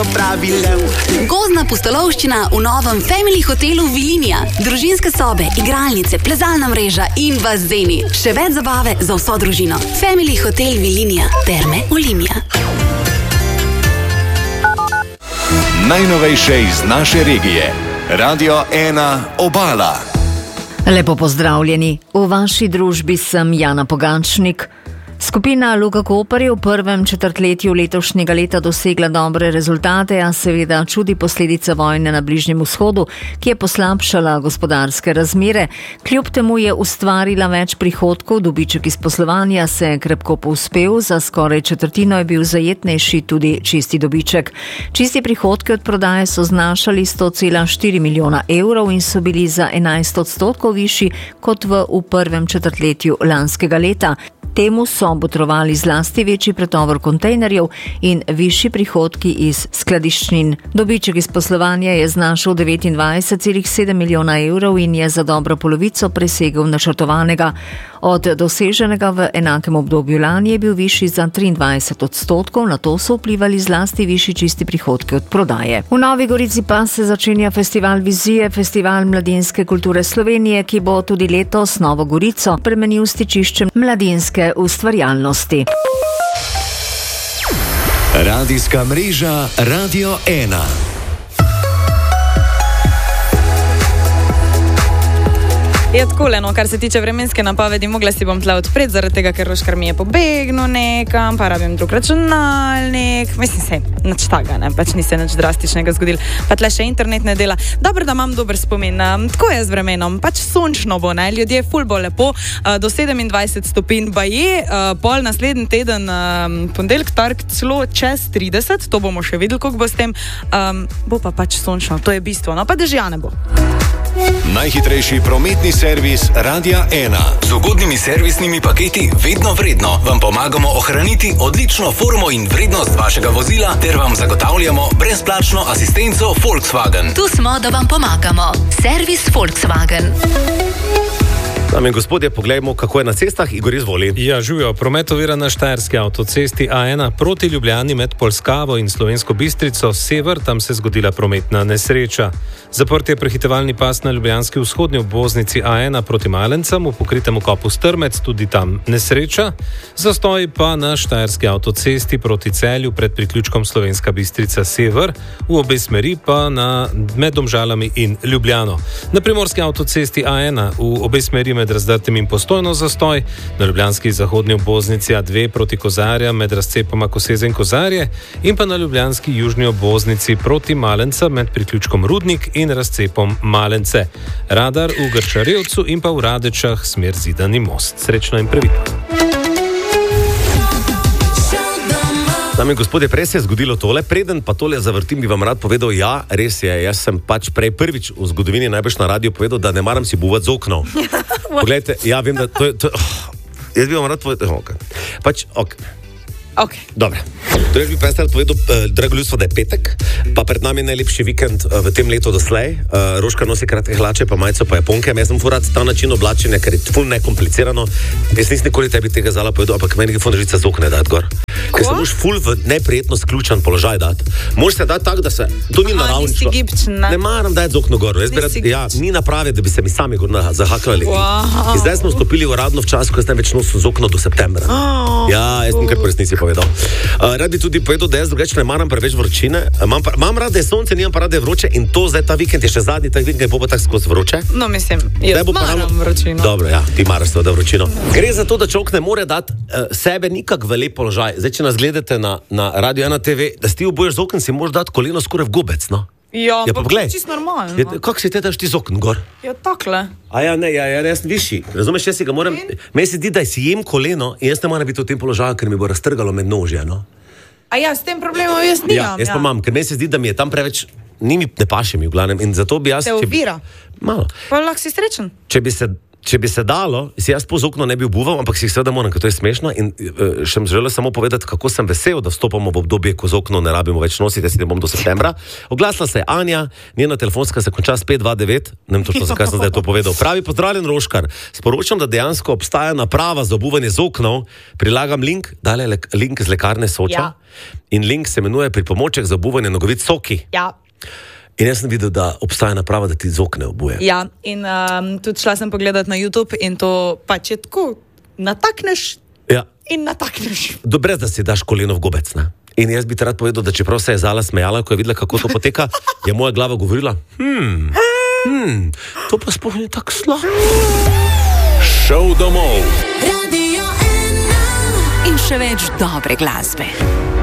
popravile. Gozdna pustolovščina v novem Family hotelu Vilinija. Družinske sobe, igralnice, plezalna mreža in bazeni. Še več zabave za vso družino. Family hotel Vilinija. Terme Olimia. Najnovejše iz naše regije. Radio 1 Obala. Lepo pozdravljeni. V vaši družbi sem Jana Pogačnik. Skupina Luka Koper je v prvem četrtletju letošnjega leta dosegla dobre rezultate, a seveda čudi posledica vojne na Bližnjem vzhodu, ki je poslabšala gospodarske razmere. Kljub temu je ustvarila več prihodkov, dobiček iz poslovanja se je krepko povzpel, za skoraj četrtino je bil zajetnejši tudi čisti dobiček. Čisti prihodki od prodaje so znašali 100,4 milijona evrov in so bili za 11% višji kot v prvem četrtletju lanskega leta. Temu so botrovali zlasti večji pretovor kontejnerjev in višji prihodki iz skladiščnin. Dobiček iz poslovanja je znašal 29,7 milijona evrov in je za dobro polovico presegel načrtovanega. Od doseženega v enakem obdobju lani je bil višji za 23%, na to so vplivali zlasti višji čisti prihodki od prodaje. V Novi Gorici pa se začenja festival Vizije, festival mladinske kulture Slovenije, ki bo tudi letos Novo Gorico spremenil stičišče mladinske ustvarjalnosti. Radijska mreža Radio 1. Je takole, no, kar se tiče vremenske napovedi, mogla si bom tla odpreti, zaradi tega, ker Roškar mi je pobegnil nekam, pa rabim drug računalnik. Mislim se, nič taga, ne, pač ni se nič drastičnega zgodil. Pa tle še internet ne dela. Dobro, da imam dober spomin. Tako je z vremenom, pač sončno bo, ne, ljudje ful bo lepo, do 27 stopinj baje, pol naslednji teden, ponedeljek, torek, celo čez 30, to bomo še videli, koliko bo s tem, bo pa pač sončno, to je bistvo, no, pa dežja ne bo. Najhitrejši prometni servis Radia 1. Z ugodnimi servisnimi paketi vedno vredno vam pomagamo ohraniti odlično formo in vrednost vašega vozila ter vam zagotavljamo brezplačno asistenco Volkswagen. Tu smo, da vam pomagamo. Servis Volkswagen. Dame in gospodje, poglejmo, kako je na cestah. Igor, izvoli. Ja, živijo. Promet ovira na štajerski avtocesti A1 proti Ljubljani med Polskavo in Slovensko Bistrico sever, tam se je zgodila prometna nesreča. Zaprt je prehitevalni pas na ljubljanski vzhodni obvoznici A1 proti Malencem, v pokritem kopu Strmec, tudi tam nesreča. Zastoj pa na štajerski avtocesti proti Celju pred priključkom Slovenska Bistrica sever, v obe smeri pa med Domžalami in Ljubljano. Na primorski avtocesti A1 v obe smeri med Razdrtem in Postojno zastoj, na ljubljanski zahodni obvoznici A2 proti Kozarja med razcepoma Koseze in Kozarje in pa na ljubljanski južni obvoznici proti Malenca med priključkom Rudnik in razcepom Malence. Radar v Grčarevcu in pa v Radečah smer Zidani most. Srečno in previdno. Dame in gospodje, prej se je zgodilo tole, preden pa tole zavrtim, bi vam rad povedal, ja, res je, jaz sem pač prej prvič v zgodovini najbrž na radiju povedal, da ne maram si buvati z oknov. Poglejte, ja, vem, da to je jaz bi vam rad povedal, pač, Dobre. Torej bi pa povedal, drago ljudstvo, da je petek, pa pred nami je najlepši vikend v tem letu doslej. Roška nosi kratke hlače, pa majico, pa japonke. Jaz sem furat ta način oblačenja, ker je ful nekomplicirano. Jaz nisem nikoli tebi tega zala povedal, ampak meni je ful žica z okne dati gor. Ker se moš ful v neprijetno sključen položaj dati. Moš se dati tako, da se to ni naravnično. Ne maram dati z okno gor. Ja, ni naprave, da bi se mi sami gor zahaklali. In zdaj smo vstopili uradno v čas, ko jaz največ nosim z okno do septembra. Ja, jaz sem kar po resnici povedal. Rad bi tudi povedal, da jaz drugače ne maram preveč vročine. Imam rad, da je sonce, nimam pa rad, da je vroče in to zdaj ta vikend je še zadnji, ta vikend bo pa tako skozi vroče. No, mislim, jaz maram vročino. Dobro, ja, ti maraš seveda vročino. Gre za to, da človek ne more dati sebe nikak v lep položaj. Zdaj, če nas gledate na Radio 1 TV, da si ti obojiš z okn, si moraš dati koleno skoraj v gobec, no? Ja, pa to je čisto normalno. Kako si te daš ti z okn gor? Ja, takle. A ja, ne, jaz sem višji. Razumeš, jaz si ga moram... Meni se zdi, da si jem koleno in jaz ne moram biti v tem položaju, ker mi bo raztrgalo med nožje, no? A ja, s tem problemom jaz nimam. Ja, jaz pa imam, ker meni se zdi, da mi je tam preveč... Ne paše mi v glavnem in zato bi jaz... Te ovira? Malo. Pa lahko si srečen. Če bi se če bi se dalo, si jaz po okno ne bi obuval, ampak si jih seveda moram, ker to je smešno. In še želel samo povedati, kako sem vesel, da vstopamo v obdobje, ko z okno ne rabimo več nositi, si ne bom do septembra. Oglasila se je Anja, njena telefonska se konča s 529, ne vem točno, zakaj sem zdaj to povedal. Pravi, pozdravljen Roškar, sporočam, da dejansko obstaja naprava za obuvanje z oknov, prilagam link, dale link z lekarne Soča in link se imenuje pripomoček za obuvanje nogavic Soki. Ja. In jaz sem videl, da obstaja naprava, da ti z okne obuje. Ja, in tudi šla sem pogledat na YouTube in to pač je tako, natakneš in natakneš. Brez da si daš koleno v gobec, ne? In jaz bi ti rad povedal, da čeprav se je Zala smejala, ko je videla, kako to poteka, je moja glava govorila, to pa sploh ni tako slabo. Šov domov. In še več dobre glasbe.